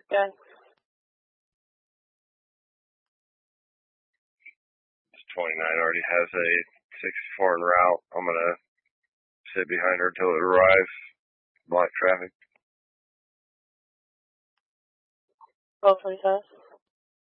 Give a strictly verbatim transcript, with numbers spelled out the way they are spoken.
Good. twenty-nine already has a sixty-four en route. I'm going to sit behind her until it arrives. Block traffic. Hopefully it does.